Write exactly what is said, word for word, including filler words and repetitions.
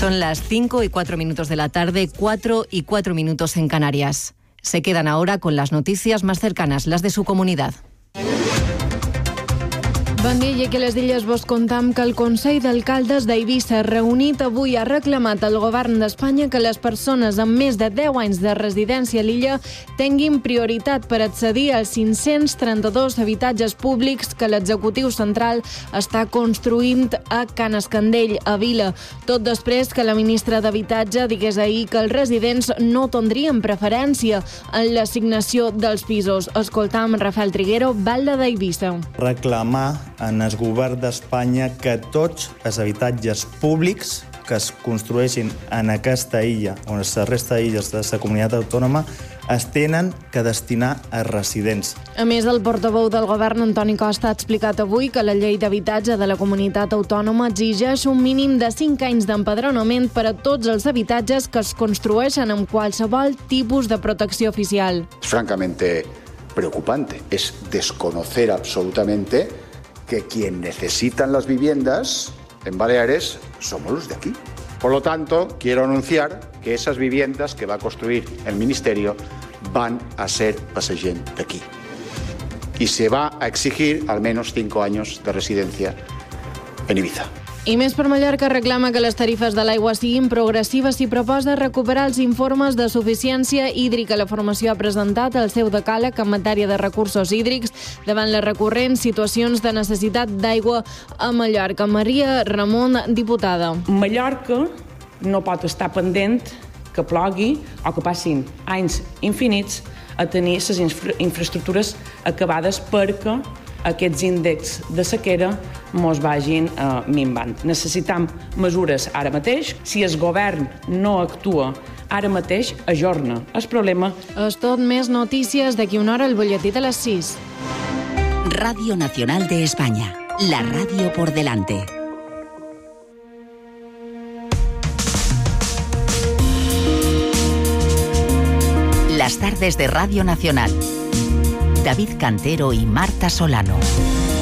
Son las cinco y cuatro minutos de la tarde, cuatro y cuatro minutos en Canarias. Se quedan ahora con las noticias más cercanas, las de su comunidad. Bon dia, i aquí a les Illes vos contam que el Consell d'Alcaldes d'Eivissa, reunit avui, ha reclamat al govern d'Espanya que les persones amb més de deu anys de residència a l'illa tinguin prioritat per accedir als cinc-cents trenta-dos habitatges públics que l'executiu central està construint a Can Escandell, a Vila. Tot després que la ministra d'Habitatge digués ahir que els residents no tindrien preferència en l'assignació dels pisos. Escoltam Rafael Triguero, Valde d'Eivissa. Reclamar en el govern d'Espanya que tots els habitatges públics que es construeixin en aquesta illa o en la resta d'illes de la comunitat autònoma es tenen que destinar a residents. A més, el portaveu del govern, Antoni Costa, ha explicat avui que la llei d'habitatge de la comunitat autònoma exigeix un mínim de cinc anys d'empadronament per a tots els habitatges que es construeixen amb qualsevol tipus de protecció oficial. Es francamente preocupante. Es desconocer absolutamente que quien necesitan las viviendas en Baleares somos los de aquí. Por lo tanto, quiero anunciar que esas viviendas que va a construir el Ministerio van a ser para la gente de aquí. Y se va a exigir al menos cinco años de residencia en Ibiza. I més per Mallorca reclama que les tarifes de l'aigua siguin progressives i proposa recuperar els informes de suficiència hídrica. La formació ha presentat el seu decàleg en matèria de recursos hídrics davant les recurrents situacions de necessitat d'aigua a Mallorca. Maria Ramon, diputada. Mallorca no pot estar pendent que plogui o que passin anys infinits a tenir les infra infraestructures acabades perquè aquests índexs de sequera mos vagin eh, minvant. Necessitam mesures ara mateix. Si el govern no actua ara mateix, ajorna. El problema... És tot més notícies d'aquí una hora al butlletí de les sis. Radio Nacional de España. La radio por delante. Las tardes de Radio Nacional. David Cantero y Marta Solano.